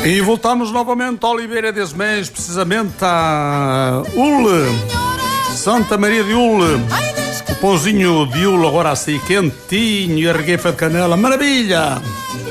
E voltamos novamente a Oliveira das Mães, precisamente a Ule, Santa Maria de Ule. O pãozinho de Ule agora assim quentinho e a regueifa de canela, maravilha!